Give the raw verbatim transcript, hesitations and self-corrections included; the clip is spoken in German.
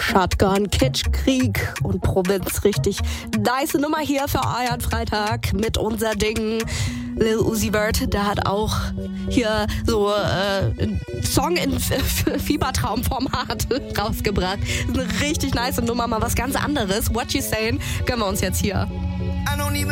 Shotgun, Kitschkrieg und Provinz. Richtig nice Nummer hier für euren Freitag mit unser Ding. Lil Uzi Vert, der hat auch hier so äh, einen Song in F- Fiebertraumformat rausgebracht. Eine richtig nice Nummer, mal was ganz anderes. What You Saying, gönnen wir uns jetzt hier.